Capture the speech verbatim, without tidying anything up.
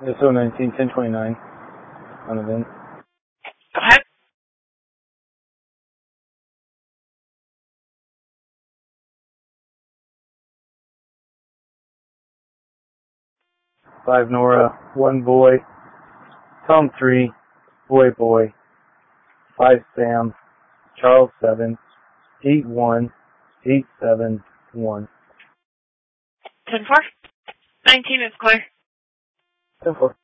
S O nineteen ten twenty-nine on event. Go ahead. Five Nora, one boy, Tom three, boy boy, five Sam, Charles seven, eight one, eight seven one. ten four. nineteen is clear. ten four.